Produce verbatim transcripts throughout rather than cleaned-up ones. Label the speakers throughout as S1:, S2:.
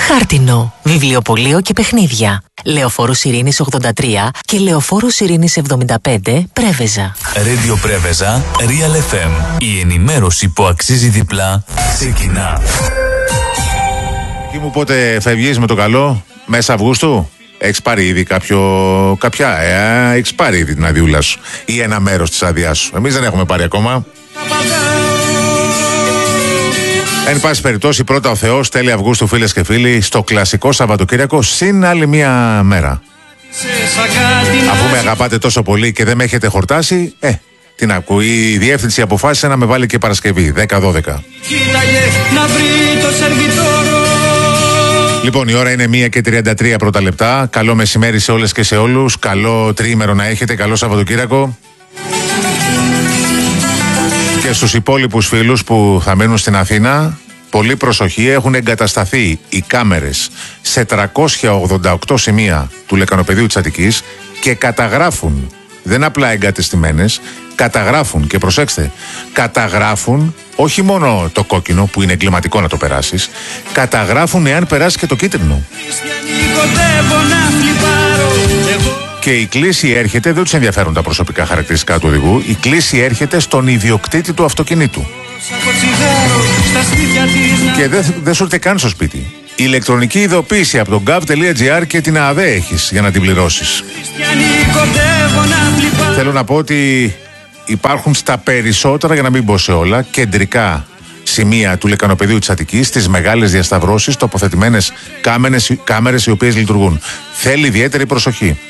S1: Χάρτινο, βιβλιοπωλείο και παιχνίδια. Λεωφόρος Ειρήνης ογδόντα τρία και Λεωφόρος Ειρήνης εβδομήντα πέντε, Πρέβεζα.
S2: Radio Πρέβεζα, Real εφ εμ. Η ενημέρωση που αξίζει διπλά ξεκινά.
S3: Και μου πότε φεύγεις με το καλό, μέσα Αυγούστου? Έχεις πάρει ήδη κάποιο, κάποια, ε, έχεις πάρει ήδη την αδειούλα σου ή ένα μέρος της άδειάς σου. Εμείς δεν έχουμε πάρει ακόμα. Εν πάση περιπτώσει, πρώτα ο Θεός, τέλη Αυγούστου, φίλες και φίλοι, στο κλασικό Σαββατοκύριακο, συν άλλη μία μέρα. Αφού με αγαπάτε τόσο πολύ και δεν με έχετε χορτάσει, ε, τι να ακούει, η διεύθυνση αποφάσισε να με βάλει και Παρασκευή, δέκα δώδεκα. Λοιπόν, η ώρα είναι μία και τριάντα τρία πρώτα λεπτά. Καλό μεσημέρι σε όλες και σε όλους. Καλό τριήμερο να έχετε, καλό Σαββατοκύριακο. Και στους υπόλοιπους φίλους που θα μένουν στην Αθήνα, πολύ προσοχή, έχουν εγκατασταθεί οι κάμερες σε τριακόσια ογδόντα οκτώ σημεία του λεκανοπεδίου της Αττικής και καταγράφουν, δεν απλά εγκατεστημένες, καταγράφουν και προσέξτε, καταγράφουν όχι μόνο το κόκκινο που είναι εγκληματικό να το περάσεις, καταγράφουν εάν περάσει και το κίτρινο. Και η κλήση έρχεται, δεν τους ενδιαφέρουν τα προσωπικά χαρακτηριστικά του οδηγού, η κλήση έρχεται στον ιδιοκτήτη του αυτοκινήτου. Και δεν δε σου έρθει καν στο σπίτι. Η ηλεκτρονική ειδοποίηση από το gov.gr και την ΑΔΕ έχεις για να την πληρώσεις. Θέλω να πω ότι υπάρχουν στα περισσότερα, για να μην πω σε όλα, κεντρικά σημεία του λεκανοπεδίου της Αττικής, στις μεγάλες διασταυρώσεις, τοποθετημένες κάμερες, κάμερες οι οποίες λειτουργούν. Θέλει ιδιαίτερη προσοχή.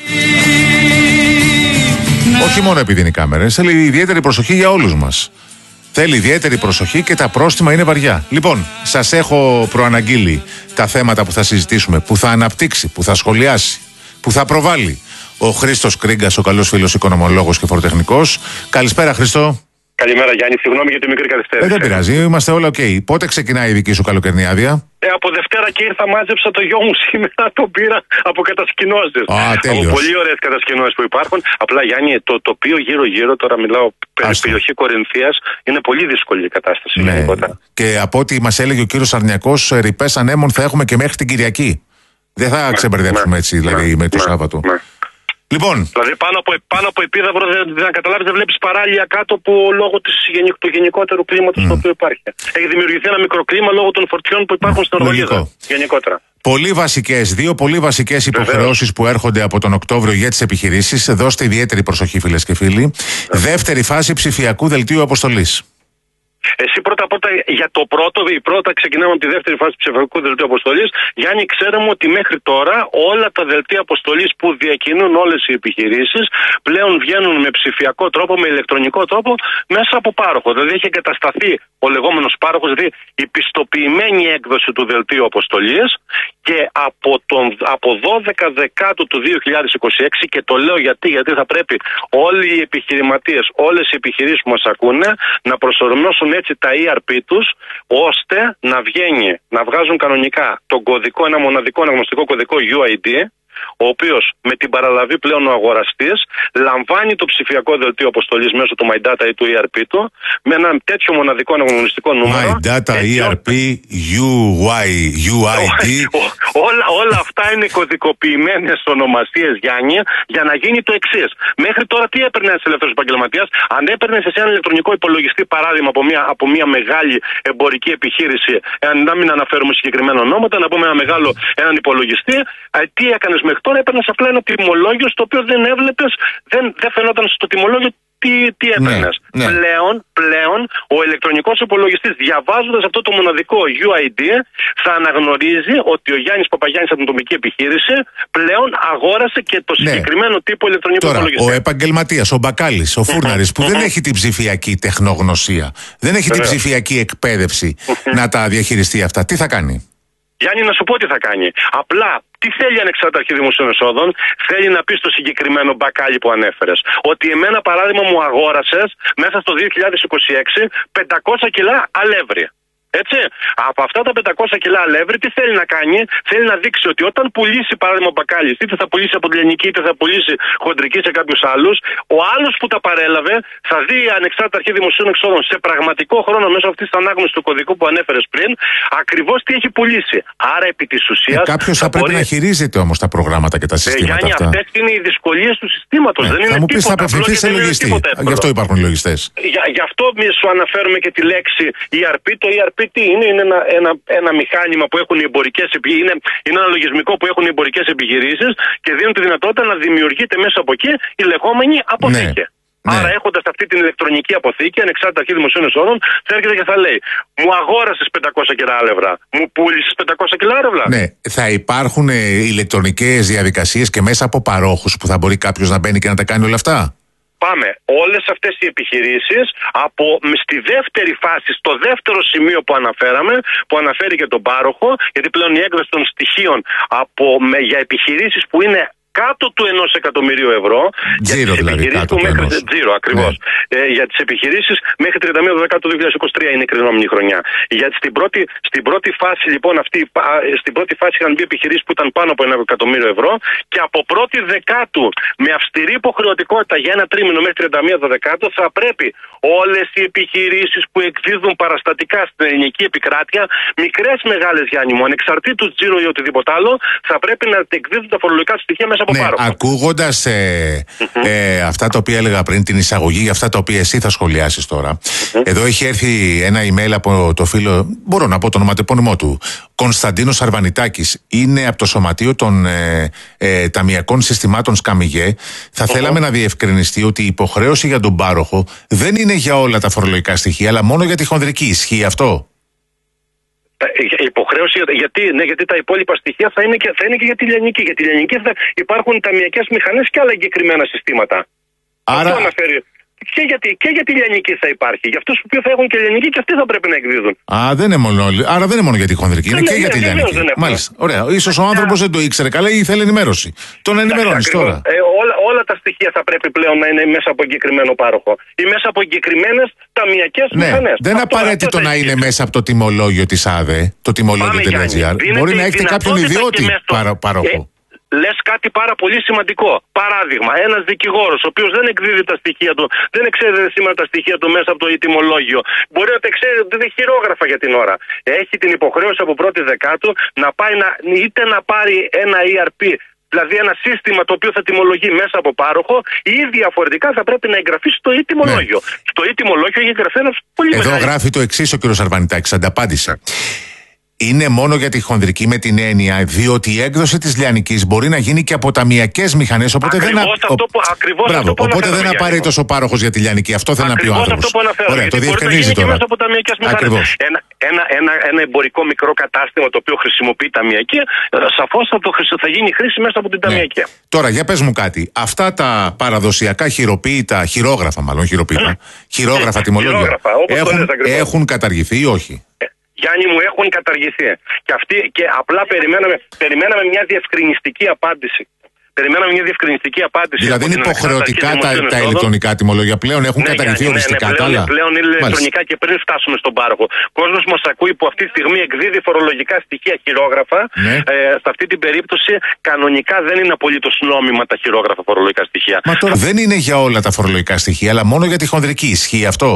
S3: Όχι μόνο επειδή είναι οι κάμερες, θέλει ιδιαίτερη προσοχή για όλους μας. Θέλει ιδιαίτερη προσοχή και τα πρόστιμα είναι βαριά. Λοιπόν, σας έχω προαναγγείλει τα θέματα που θα συζητήσουμε, που θα αναπτύξει, που θα σχολιάσει, που θα προβάλλει ο Χρήστος Κρίγκας, ο καλός φίλος οικονομολόγος και φοροτεχνικός. Καλησπέρα, Χρήστο.
S4: Καλημέρα, Γιάννη. Συγγνώμη για τη μικρή καθυστέρηση.
S3: Ε, δεν πειράζει, είμαστε όλα οκ. Okay. Πότε ξεκινάει η δική σου καλοκαιρινή άδεια?
S4: Ε, από Δευτέρα και ήρθα, μάζεψα το γιο μου σήμερα, το πήρα από κατασκηνώσεις.
S3: Α, τέλειος.
S4: Από πολύ ωραίες κατασκηνώσεις που υπάρχουν. Απλά, Γιάννη, το τοπίο γύρω-γύρω, τώρα μιλάω περί περιοχή Κορινθίας, είναι πολύ δύσκολη η κατάσταση.
S3: Ναι. Και από ό,τι μας έλεγε ο κύριος Αρνιακός, ρηπές ανέμων θα έχουμε και μέχρι την Κυριακή. Δεν θα ναι, ξεμπερδέψουμε ναι, έτσι, δηλαδή, ναι, με το ναι, Σάββατο. Ναι. Λοιπόν.
S4: Δηλαδή πάνω από, πάνω από επίδαυρο δεν, δεν καταλάβεις, δεν βλέπεις παράλια κάτω που λόγω της, του γενικότερου κλίματος mm. το οποίο υπάρχει. Έχει δημιουργηθεί ένα μικροκλίμα λόγω των φορτιών που υπάρχουν mm. στην Ορβηγία γενικότερα.
S3: Πολύ βασικές, δύο πολύ βασικές υποχρεώσεις που έρχονται από τον Οκτώβριο για τις επιχειρήσεις. Δώστε ιδιαίτερη προσοχή, φίλες και φίλοι. Mm. Δεύτερη φάση ψηφιακού δελτίου αποστολής.
S4: Εσύ πρώτα πρώτα για το πρώτο, η πρώτα ξεκινάμε από τη δεύτερη φάση του ψηφιακού δελτίου αποστολής. Γιάννη, ξέρουμε ότι μέχρι τώρα όλα τα δελτία αποστολής που διακινούν όλες οι επιχειρήσεις πλέον βγαίνουν με ψηφιακό τρόπο, με ηλεκτρονικό τρόπο μέσα από πάροχο. Δηλαδή έχει εγκατασταθεί ο λεγόμενος πάροχος, δηλαδή η πιστοποιημένη έκδοση του δελτίου αποστολής, και από, τον, από δώδεκα Δεκάτου του δύο χιλιάδες είκοσι έξι, και το λέω γιατί, γιατί θα πρέπει όλοι οι επιχειρηματίες, όλες οι επιχειρήσεις που μας ακούνε να προσαρμόσουν έτσι τα ι αρ πι τους, ώστε να βγαίνει, να βγάζουν κανονικά τον κωδικό, ένα μοναδικό αναγνωστικό κωδικό γιου άι ντι, ο οποίος με την παραλαβή πλέον ο αγοραστής λαμβάνει το ψηφιακό δελτίο αποστολής μέσω του MyData ή του ι αρ πι του με ένα τέτοιο μοναδικό αναγνωριστικό νούμερο.
S3: MyData, ι αρ πι, γιου άι ντι.
S4: όλα, όλα αυτά είναι κωδικοποιημένες ονομασίες, Γιάννη, για να γίνει το εξής. Μέχρι τώρα τι έπαιρνε ένας ελεύθερος επαγγελματίας? Αν έπαιρνε σε ένα ηλεκτρονικό υπολογιστή, παράδειγμα από μια, από μια μεγάλη εμπορική επιχείρηση, αν να μην αναφέρουμε συγκεκριμένα ονόματα, να πούμε ένα μεγάλο έναν υπολογιστή, τι έκανες μέχρι τώρα? Έπαιρνες απλά ένα τιμολόγιο στο οποίο δεν έβλεπες, δεν, δεν φαινόταν στο τιμολόγιο τι, τι έπαιρνες. Ναι, ναι. Πλέον, πλέον ο ηλεκτρονικός υπολογιστής, διαβάζοντας αυτό το μοναδικό γιου άι ντι, θα αναγνωρίζει ότι ο Γιάννης Παπαγιάννης από την ατομική επιχείρηση πλέον αγόρασε και το συγκεκριμένο ναι. τύπο ηλεκτρονικού
S3: Τώρα,
S4: υπολογιστή.
S3: Ο επαγγελματίας, ο μπακάλης, ο φούρναρης που δεν έχει την ψηφιακή τεχνογνωσία, δεν έχει την ψηφιακή εκπαίδευση να τα διαχειριστεί αυτά, τι θα κάνει?
S4: Γιάννη, να σου πω τι θα κάνει. Απλά, τι θέλει ανεξάρτητα αρχή δημοσίων εσόδων? Θέλει να πει στο συγκεκριμένο μπακάλι που ανέφερες ότι εμένα, παράδειγμα, μου αγόρασες μέσα στο δύο χιλιάδες είκοσι έξι πεντακόσια κιλά αλεύρι. Έτσι, από αυτά τα πεντακόσια κιλά αλεύρι, τι θέλει να κάνει? Θέλει να δείξει ότι όταν πουλήσει, παράδειγμα, ο μπακάλις, είτε θα πουλήσει από τη Λιανική, είτε θα πουλήσει χοντρική σε κάποιους άλλους, ο άλλος που τα παρέλαβε θα δει η Ανεξάρτητη Αρχή Δημοσίων Εξόδων σε πραγματικό χρόνο μέσω αυτής της ανάγνωσης του κωδικού που ανέφερες πριν, ακριβώς τι έχει πουλήσει. Άρα, επί της ουσίας.
S3: Ε, Κάποιος θα, θα πρέπει μπορεί... να χειρίζεται όμως τα προγράμματα και τα συστήματα. Ε, Γιάννη,
S4: αυτά. Αυτές είναι οι δυσκολίες του συστήματος.
S3: Ναι.
S4: Δεν είναι
S3: θα μου πεις,
S4: τίποτα,
S3: θα απευθυνθεί σε λογιστή. Γι' αυτό υπάρχουν οι λογιστές.
S4: Για, γι' αυτό σου αναφέρουμε και τη λέξη ι αρ πι. Το ι αρ πι τι είναι? Είναι ένα, ένα, ένα μηχάνημα που έχουν οι εμπορικές επιχειρήσεις, είναι, είναι ένα λογισμικό που έχουν οι εμπορικές επιχειρήσεις και δίνουν τη δυνατότητα να δημιουργείται μέσα από εκεί η λεγόμενη αποθήκη. Ναι. Άρα, ναι. έχοντας αυτή την ηλεκτρονική αποθήκη, Ανεξάρτητη Αρχή Δημοσίων Εσόδων, θα έρχεται και θα λέει: μου αγόρασες πεντακόσια κιλά αλευρά, μου πούλησες πεντακόσια κιλά αλευρά.
S3: Ναι, θα υπάρχουν ε, ηλεκτρονικές διαδικασίες και μέσα από παρόχους που θα μπορεί κάποιος να μπαίνει και να τα κάνει όλα αυτά.
S4: Πάμε. Όλες αυτές οι επιχειρήσεις από, στη δεύτερη φάση, στο δεύτερο σημείο που αναφέραμε, που αναφέρει και τον πάροχο, γιατί πλέον η έκδοση των στοιχείων από, με, για επιχειρήσεις που είναι κάτω του ενός εκατομμυρίου ευρώ.
S3: Τζίρο δηλαδή, κάτω του ενός.
S4: Τζίρο, ακριβώς. Ναι. Ε, για τις επιχειρήσεις μέχρι τριάντα μία Δεκεμβρίου του δύο χιλιάδες είκοσι τρία είναι η κρινόμενη χρονιά. Για, στην, πρώτη, στην πρώτη φάση λοιπόν αυτή, στην πρώτη φάση είχαν μπει επιχειρήσεις που ήταν πάνω από ένα εκατομμύριο ευρώ και από πρώτη Δεκάτου με αυστηρή υποχρεωτικότητα για ένα τρίμηνο μέχρι τριάντα μία Δεκεμβρίου θα πρέπει όλες οι επιχειρήσεις που εκδίδουν παραστατικά στην ελληνική επικράτεια, μικρές μεγάλες, Γιάννη μου, ανεξαρτήτως τζίρο ή οτιδήποτε άλλο, θα πρέπει να εκδίδουν τα φορολογικά στοιχεία μέσα.
S3: Ναι, ακούγοντας ε, ε, αυτά τα οποία έλεγα πριν, την εισαγωγή για αυτά τα οποία εσύ θα σχολιάσεις τώρα. Εδώ έχει έρθει ένα email από το φίλο, μπορώ να πω το ονοματεπώνυμό του, Κωνσταντίνος Αρβανιτάκης. Είναι από το Σωματείο των ε, ε, Ταμειακών Συστημάτων Σκαμιγέ. Θα uh-huh. θέλαμε να διευκρινιστεί ότι η υποχρέωση για τον πάροχο δεν είναι για όλα τα φορολογικά στοιχεία, αλλά μόνο για τη χονδρική. Ισχύει αυτό?
S4: Υποχρέωση, γιατί, ναι, γιατί τα υπόλοιπα στοιχεία θα είναι, και, θα είναι και για τη Λιανική. Για τη Λιανική θα υπάρχουν ταμειακές μηχανές και άλλα εγκεκριμένα συστήματα.
S3: Άρα...
S4: Αυτό αναφέρει. Και για, τη, και για τη Λιανική θα υπάρχει. Για αυτούς που θα έχουν και Λιανική και αυτοί θα πρέπει να εκδίδουν.
S3: Α, δεν είναι μόνο, άρα δεν είναι μόνο για τη χονδρική, είναι, είναι και για τη Λιανική. Μάλιστα. Ωραία. Ίσως ο άνθρωπος δεν το ήξερε καλά ή ήθελε ενημέρωση. Τον ενημερώνεις τώρα.
S4: Ε, όλα, όλα τα στοιχεία θα πρέπει πλέον να είναι μέσα από εγκεκριμένο πάροχο ή μέσα από εγκεκριμένες ταμειακές
S3: ναι,
S4: μηχανές.
S3: Δεν είναι απαραίτητο να είναι μέσα από το τιμολόγιο της ΑΔΕ, το τιμολόγιο.gr. Μπορεί να έχετε κάποιον ιδιώτη πάροχο.
S4: Λες κάτι πάρα πολύ σημαντικό. Παράδειγμα, ένας δικηγόρος, ο οποίος δεν εκδίδει τα στοιχεία του, δεν εξέδεται σήμερα τα στοιχεία του μέσα από το τιμολόγιο, μπορεί να τα εξέδεται, δεν έχει χειρόγραφα για την ώρα. Έχει την υποχρέωση από πρώτη Δεκάτου να πάει να, είτε να πάρει ένα ι αρ πι, δηλαδή ένα σύστημα το οποίο θα τιμολογεί μέσα από πάροχο, ή διαφορετικά θα πρέπει να εγγραφεί στο e-τιμολόγιο. Ναι. Στο e-τιμολόγιο έχει εγγραφεί ένας πολύ
S3: Εδώ
S4: μεγάλη.
S3: γράφει το εξής ο κ. Αρβανιτάκης, ανταπάντησε. Είναι μόνο για τη χονδρική με την έννοια, διότι η έκδοση της Λιανικής μπορεί να γίνει και από ταμειακές μηχανές. Οπότε
S4: ακριβώς
S3: δεν,
S4: αυτό που, ακριβώς
S3: Μπράβο,
S4: αυτό που
S3: οπότε δεν απαραίτητος ο πάροχος για τη Λιανική. Αυτό θέλει να πει ο άνθρωπος.
S4: Αυτό που αναφέρω.
S3: Ωραία, το διευκρινίζει τώρα.
S4: Μέσα από ταμειακές μηχανές. Ένα, ένα, ένα, ένα εμπορικό μικρό κατάστημα το οποίο χρησιμοποιεί ταμειακή, σαφώς θα, θα γίνει χρήση μέσα από την ταμειακή.
S3: Ναι. Τώρα, για πες μου κάτι. Αυτά τα παραδοσιακά χειροποίητα, χειρόγραφα μάλλον, χειροποίητα, χειρόγραφα τιμολόγια έχουν, έχουν καταργηθεί ή όχι?
S4: Γιάννη μου, έχουν καταργηθεί. Και, αυτή, και απλά περιμέναμε, περιμέναμε μια διευκρινιστική απάντηση. Περιμέναμε μια διευκρινιστική απάντηση.
S3: Δηλαδή είναι υποχρεωτικά τα, τα ηλεκτρονικά τιμολόγια πλέον, έχουν ναι, καταργηθεί ναι, οριστικά.
S4: Ναι, ναι, πλέον, πλέον είναι ηλεκτρονικά και πριν φτάσουμε στον πάροχο. Ο κόσμος μας ακούει που αυτή τη στιγμή εκδίδει φορολογικά στοιχεία χειρόγραφα. Ναι. Ε, σε αυτή την περίπτωση κανονικά δεν είναι απολύτως νόμιμα τα χειρόγραφα φορολογικά στοιχεία.
S3: Μα τώρα δεν είναι για όλα τα φορολογικά στοιχεία, αλλά μόνο για τη χονδρική. Ισχύει αυτό?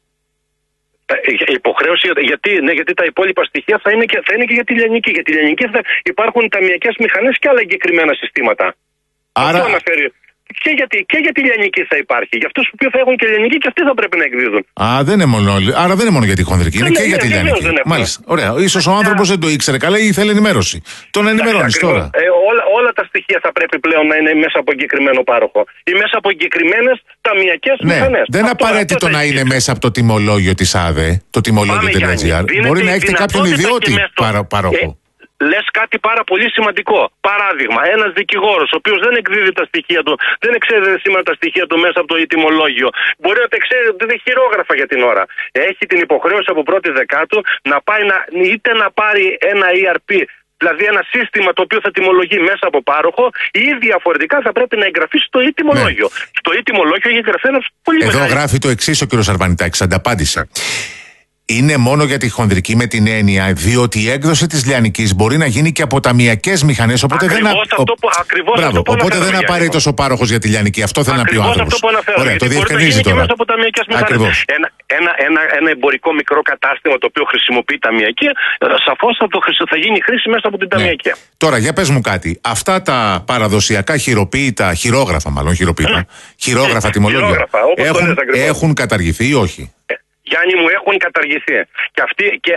S4: Υποχρέωση, γιατί, ναι, γιατί τα υπόλοιπα στοιχεία θα είναι, και, θα είναι και για τη Λιανική. Για τη Λιανική θα υπάρχουν ταμειακές μηχανές και άλλα εγκεκριμένα συστήματα.
S3: Άρα...
S4: Αυτό αναφέρει. Και για, τη, και για τη Λιανική θα υπάρχει. Για αυτούς που θα έχουν και Λιανική και αυτοί θα πρέπει να εκδίδουν.
S3: Α, δεν είναι μόνο, άρα δεν είναι μόνο για τη χονδρική, είναι, είναι και για τη Λιανική. Μάλιστα. Ωραία. Ίσως ο άνθρωπος δεν το ήξερε καλά ή ήθελε ενημέρωση. Τον ενημερώνεις τώρα.
S4: Ε, όλα, όλα τα στοιχεία θα πρέπει πλέον να είναι μέσα από εγκεκριμένο πάροχο ή μέσα από εγκεκριμένες ταμειακές
S3: ναι,
S4: μηχανές.
S3: Δεν είναι απαραίτητο να είναι μέσα από το τιμολόγιο της ΑΔΕ, το τιμολόγιο.gr. Μπορεί να έχετε κάποιον ιδιώτη πάροχο.
S4: Λες κάτι πάρα πολύ σημαντικό. Παράδειγμα, ένας δικηγόρος, ο οποίος δεν εκδίδει τα στοιχεία του, δεν εξέδεται σήμερα τα στοιχεία του μέσα από το τιμολόγιο, μπορεί να τα εξέδεται, δεν έχει χειρόγραφα για την ώρα. Έχει την υποχρέωση από πρώτη Δεκάτου να πάει να, είτε να πάρει ένα ι αρ πι, δηλαδή ένα σύστημα το οποίο θα τιμολογεί μέσα από πάροχο, ή διαφορετικά θα πρέπει να εγγραφεί στο e-τιμολόγιο. Ναι. Στο e-τιμολόγιο έχει εγγραφεί ένας πολύ μεγάλος.
S3: Εδώ γράφει το εξής ο κ. Αρβανιτάκης, ανταπάντησε. Είναι μόνο για τη χονδρική με την έννοια, διότι η έκδοση της λιανικής μπορεί να γίνει και από ταμειακές μηχανές. Οπότε
S4: ακριβώς
S3: δεν,
S4: αυτό που, ακριβώς
S3: Μπράβο,
S4: αυτό που
S3: οπότε δεν απαραίτητο ο πάροχος για τη λιανική. Αυτό θέλει να πει ο άνθρωπος.
S4: Αυτό που αναφέρω.
S3: Ωραία, το διευκρινίζει τώρα.
S4: Μέσα από ταμειακές μηχανές. Ένα, ένα, ένα, ένα εμπορικό μικρό κατάστημα το οποίο χρησιμοποιεί ταμειακή, σαφώς θα, θα γίνει χρήση μέσα από την ταμειακή. Ναι.
S3: Τώρα, για πες μου κάτι. Αυτά τα παραδοσιακά χειροποίητα, χειρόγραφα μάλλον, χειροποίητα, χειρόγραφα τιμολόγια έχουν, έχουν καταργηθεί ή όχι?
S4: Γιάννη μου, έχουν καταργηθεί. Και, αυτοί, και